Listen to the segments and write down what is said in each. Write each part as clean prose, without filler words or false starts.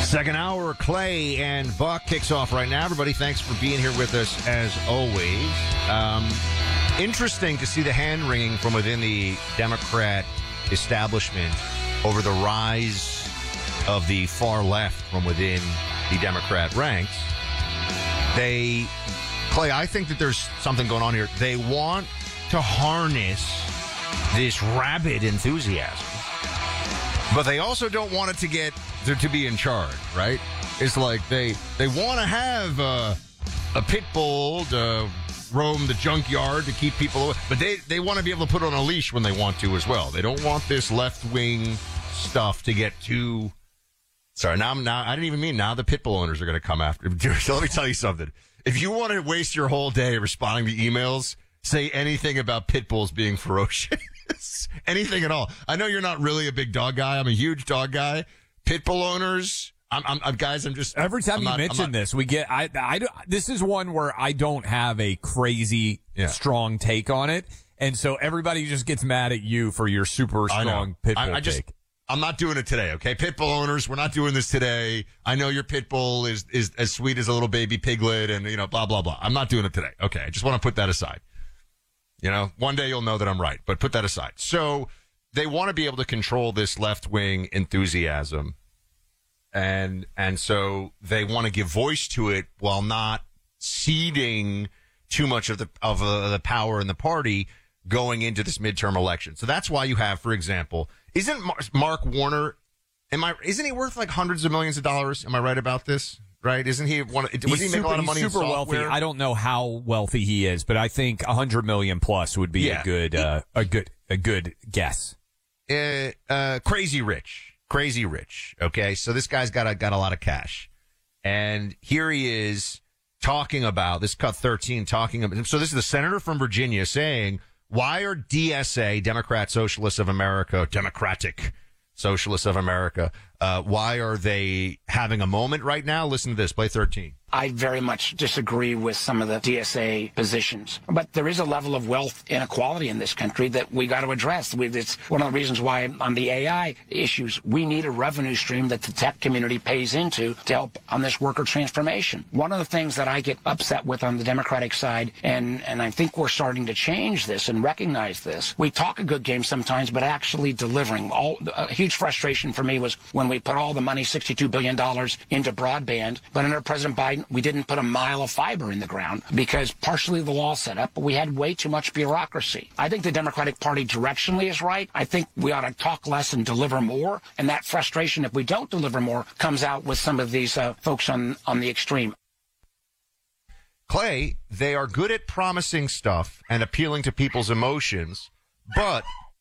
Second hour, Clay and Buck kicks off right now. Everybody, thanks for being here with us as always. Interesting to see the hand-wringing from within the Democrat establishment over the rise of the far left from within the Democrat ranks. Clay, I think that there's something going on here. They want to harness this rabid enthusiasm, but they also don't want it to be in charge, right? It's like they want to have a pit bull to roam the junkyard to keep people away, but they want to be able to put on a leash when they want to as well. They don't want this left-wing stuff to get too... Sorry, now I didn't even mean now the pit bull owners are going to come after. So let me tell you something. If you want to waste your whole day responding to emails, say anything about pit bulls being ferocious. Anything at all. I know you're not really a big dog guy. I'm a huge dog guy. Pit bull owners, guys, I'm just... Every time you mention this, we get... this is one where I don't have a crazy, strong take on it. And so everybody just gets mad at you for your super strong pit bull take. I'm not doing it today, okay? Pit bull owners, we're not doing this today. I know your pit bull is as sweet as a little baby piglet and, blah, blah, blah. I'm not doing it today, okay? I just want to put that aside. One day you'll know that I'm right, but put that aside. So they want to be able to control this left-wing enthusiasm, and so they want to give voice to it while not ceding too much of the power in the party going into this midterm election. So that's why you have, for example... Isn't Mark Warner? Isn't he worth like hundreds of millions of dollars? Am I right about this? Right? Isn't he one? Does he make a lot of money? He's super in wealthy. I don't know how wealthy he is, but I think 100 million plus would be a good guess. Crazy rich. Okay, so this guy's got a lot of cash, and here he is talking about this. Cut 13 talking about. So this is the senator from Virginia saying, why are DSA, Democratic Socialists of America, why are they having a moment right now? Listen to this. Play 13. I very much disagree with some of the DSA positions. But there is a level of wealth inequality in this country that we got to address. It's one of the reasons why on the AI issues, we need a revenue stream that the tech community pays into to help on this worker transformation. One of the things that I get upset with on the Democratic side, and I think we're starting to change this and recognize this, we talk a good game sometimes, but actually delivering. A huge frustration for me was when we put all the money, $62 billion, into broadband, but under President Biden, we didn't put a mile of fiber in the ground because partially the law set up, but we had way too much bureaucracy. I think the Democratic Party directionally is right. I think we ought to talk less and deliver more. And that frustration, if we don't deliver more, comes out with some of these folks on the extreme. Clay, they are good at promising stuff and appealing to people's emotions, but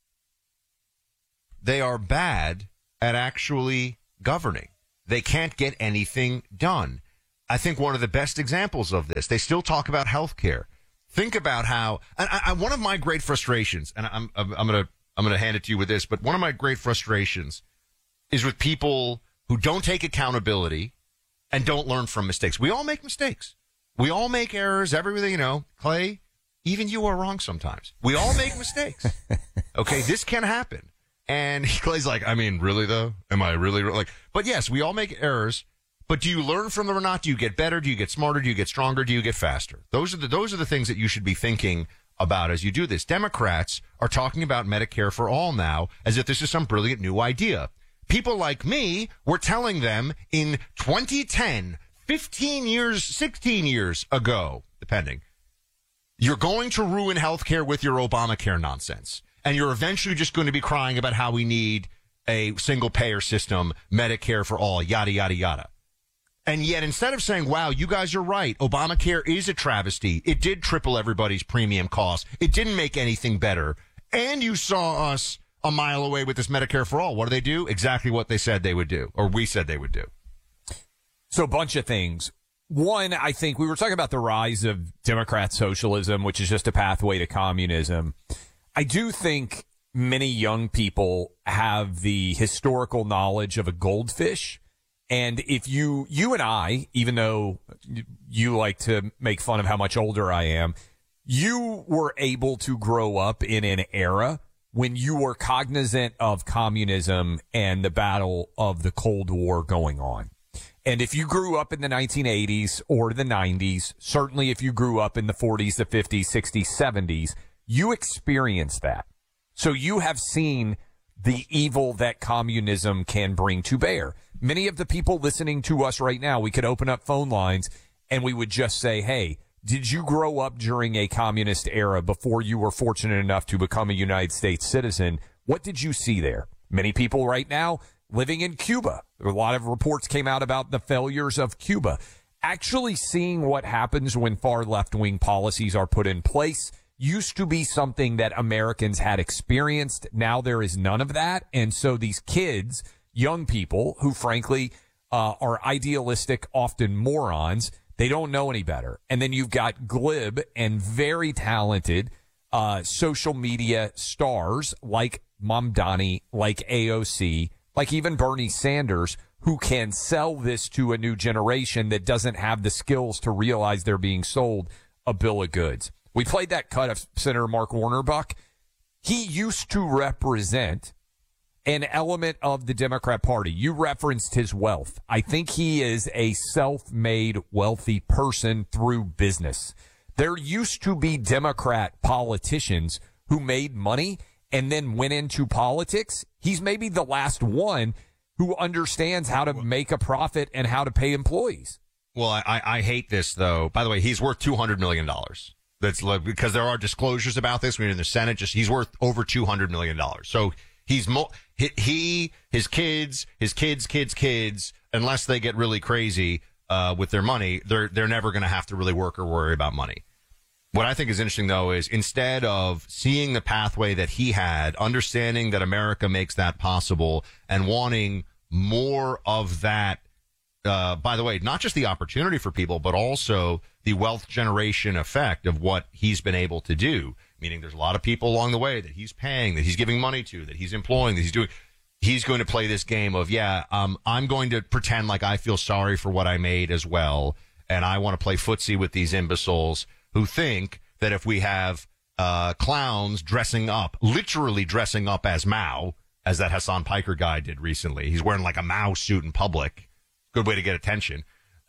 they are bad at actually governing. They can't get anything done. I think one of the best examples of this, they still talk about health care. Think about how, and one of my great frustrations, and I'm gonna hand it to you with this, but one of my great frustrations is with people who don't take accountability and don't learn from mistakes. We all make mistakes. We all make errors. Everything, Clay, even you are wrong sometimes. We all make mistakes. Okay, this can happen. And Clay's like, really though? Am I really like? But yes, we all make errors. But do you learn from them or not? Do you get better? Do you get smarter? Do you get stronger? Do you get faster? Those are the things that you should be thinking about as you do this. Democrats are talking about Medicare for all now as if this is some brilliant new idea. People like me were telling them in 2010, 15 years, 16 years ago, depending, you're going to ruin healthcare with your Obamacare nonsense. And you're eventually just going to be crying about how we need a single payer system, Medicare for all, yada, yada, yada. And yet, instead of saying, wow, you guys are right, Obamacare is a travesty. It did triple everybody's premium cost. It didn't make anything better. And you saw us a mile away with this Medicare for all. What do? Exactly what they said they would do, or we said they would do. So a bunch of things. One, I think we were talking about the rise of Democrat socialism, which is just a pathway to communism. I do think many young people have the historical knowledge of a goldfish. And if you and I, even though you like to make fun of how much older I am, you were able to grow up in an era when you were cognizant of communism and the battle of the Cold War going on. And if you grew up in the 1980s or the 90s, certainly if you grew up in the 40s, the 50s, 60s, 70s, you experienced that. So you have seen the evil that communism can bring to bear. Many of the people listening to us right now, we could open up phone lines and we would just say, hey, did you grow up during a communist era before you were fortunate enough to become a United States citizen? What did you see there? Many people right now living in Cuba. A lot of reports came out about the failures of Cuba. Actually seeing what happens when far left-wing policies are put in place used to be something that Americans had experienced. Now there is none of that. And so these kids, young people who frankly are idealistic, often morons, they don't know any better. And then you've got glib and very talented social media stars like Mamdani, like AOC, like even Bernie Sanders, who can sell this to a new generation that doesn't have the skills to realize they're being sold a bill of goods. We played that cut of Senator Mark Warner, Buck. He used to represent an element of the Democrat Party. You referenced his wealth. I think he is a self-made wealthy person through business. There used to be Democrat politicians who made money and then went into politics. He's maybe the last one who understands how to make a profit and how to pay employees. Well, I hate this, though. By the way, he's worth $200 million. That's like, because there are disclosures about this when you're in the Senate. Just he's worth over $200 million. So he's his kids, unless they get really crazy with their money, they're never going to have to really work or worry about money. What I think is interesting, though, is instead of seeing the pathway that he had, understanding that America makes that possible, and wanting more of that, by the way, not just the opportunity for people, but also the wealth generation effect of what he's been able to do, meaning there's a lot of people along the way that he's paying, that he's giving money to, that he's employing, that he's doing. He's going to play this game of, I'm going to pretend like I feel sorry for what I made as well, and I want to play footsie with these imbeciles who think that if we have clowns literally dressing up as Mao, as that Hassan Piker guy did recently. He's wearing like a Mao suit in public. Good way to get attention.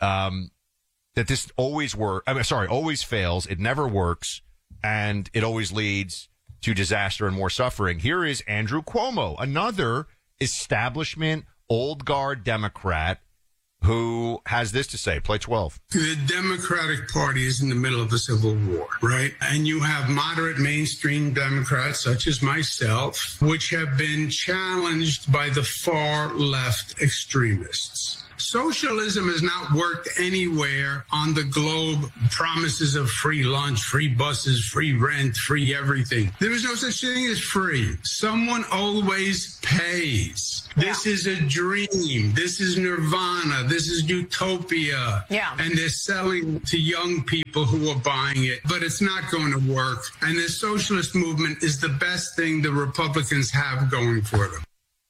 That this always fails. It never works, and it always leads to disaster and more suffering. Here is Andrew Cuomo, another establishment, old guard Democrat, who has this to say. Play 12. The Democratic Party is in the middle of a civil war, right? And you have moderate mainstream Democrats, such as myself, which have been challenged by the far left extremists. Socialism has not worked anywhere on the globe. Promises of free lunch, free buses, free rent, free everything. There is no such thing as free. Someone always pays. Yeah. This is a dream. This is nirvana. This is utopia. Yeah. And they're selling to young people who are buying it. But it's not going to work. And the socialist movement is the best thing the Republicans have going for them.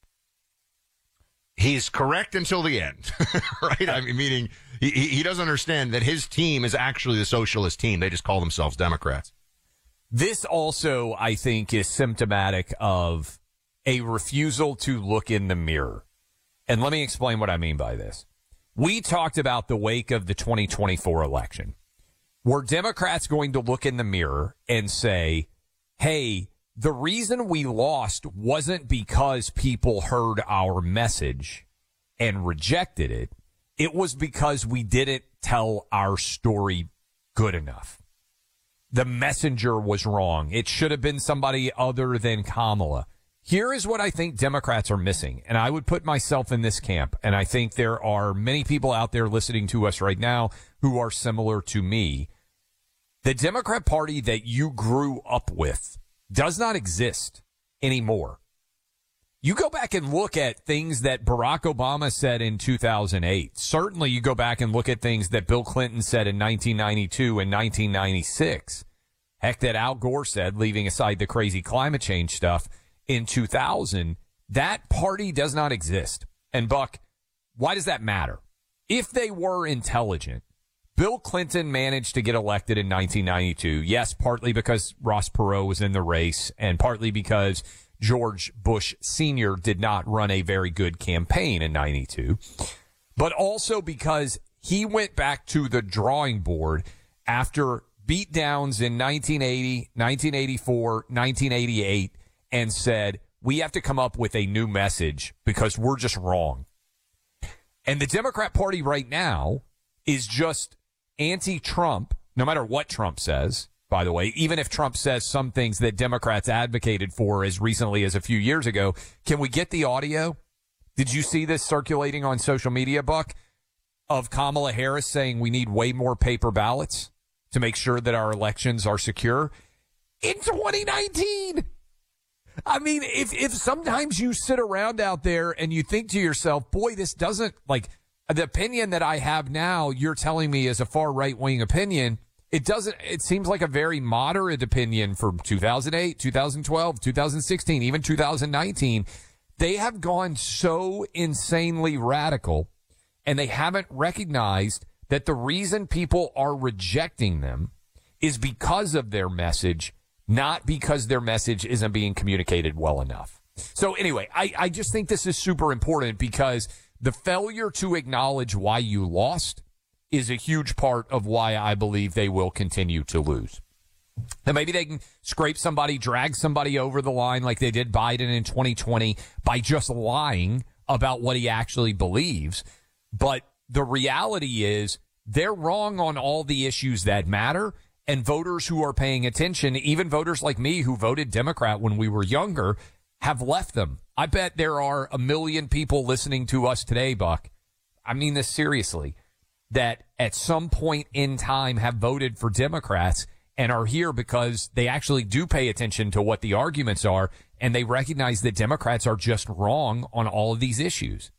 He's correct until the end, right? I mean, meaning he doesn't understand that his team is actually the socialist team. They just call themselves Democrats. This also, I think, is symptomatic of a refusal to look in the mirror. And let me explain what I mean by this. We talked about the wake of the 2024 election. Were Democrats going to look in the mirror and say, hey, the reason we lost wasn't because people heard our message and rejected it. It was because we didn't tell our story good enough. The messenger was wrong. It should have been somebody other than Kamala. Here is what I think Democrats are missing, and I would put myself in this camp, and I think there are many people out there listening to us right now who are similar to me. The Democrat Party that you grew up with does not exist anymore. You go back and look at things that Barack Obama said in 2008. Certainly you go back and look at things that Bill Clinton said in 1992 and 1996. Heck, that Al Gore said, leaving aside the crazy climate change stuff, in 2000. That party does not exist. And Buck, why does that matter? If they were intelligent, Bill Clinton managed to get elected in 1992. Yes, partly because Ross Perot was in the race and partly because George Bush Sr. did not run a very good campaign in 92. but also because he went back to the drawing board after beatdowns in 1980, 1984, 1988, and said, we have to come up with a new message because we're just wrong. And the Democrat Party right now is just anti-Trump, no matter what Trump says, by the way, even if Trump says some things that Democrats advocated for as recently as a few years ago. Can we get the audio? Did you see this circulating on social media, Buck, of Kamala Harris saying we need way more paper ballots to make sure that our elections are secure in 2019? I mean, if sometimes you sit around out there and you think to yourself, boy, this doesn't, like, the opinion that I have now, you're telling me is a far right-wing opinion. It seems like a very moderate opinion from 2008, 2012, 2016, even 2019. They have gone so insanely radical, and they haven't recognized that the reason people are rejecting them is because of their message, not because their message isn't being communicated well enough. So anyway, I just think this is super important because the failure to acknowledge why you lost is a huge part of why I believe they will continue to lose. And maybe they can scrape somebody, drag somebody over the line like they did Biden in 2020 by just lying about what he actually believes. But the reality is they're wrong on all the issues that matter. And voters who are paying attention, even voters like me who voted Democrat when we were younger, have left them. I bet there are 1 million people listening to us today, Buck. I mean this seriously, that at some point in time have voted for Democrats and are here because they actually do pay attention to what the arguments are, and they recognize that Democrats are just wrong on all of these issues.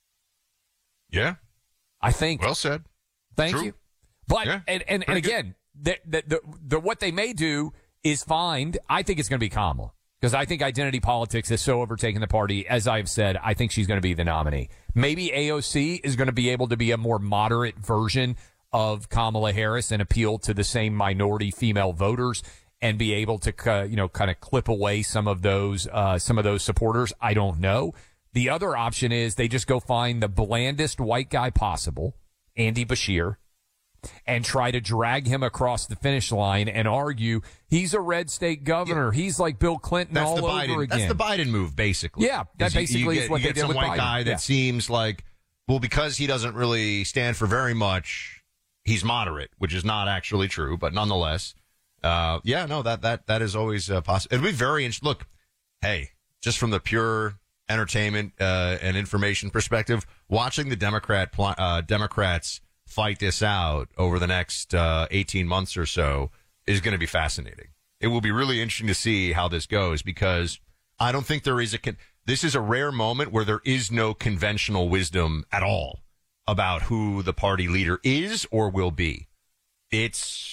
Yeah. I think. Well said. Thank True. you. But, Yeah, and again, the what they may do is find, I think it's going to be Kamala. Because I think identity politics has so overtaken the party. As I've said, I think she's going to be the nominee. Maybe AOC is going to be able to be a more moderate version of Kamala Harris and appeal to the same minority female voters and be able to, kind of clip away some of those supporters. I don't know. The other option is they just go find the blandest white guy possible, Andy Bashir, and try to drag him across the finish line and argue he's a red state governor. Yeah. He's like Bill Clinton all over again. That's the Biden move, basically. Yeah, that basically is what they did with Biden. You get some white guy that seems like, well, because he doesn't really stand for very much, he's moderate, which is not actually true, but nonetheless, that is always possible. It'd be very interesting. Look, hey, just from the pure entertainment and information perspective, watching the Democrats fight this out over the next 18 months or so is going to be fascinating. It will be really interesting to see how this goes because I don't think there is this is a rare moment where there is no conventional wisdom at all about who the party leader is or will be. It's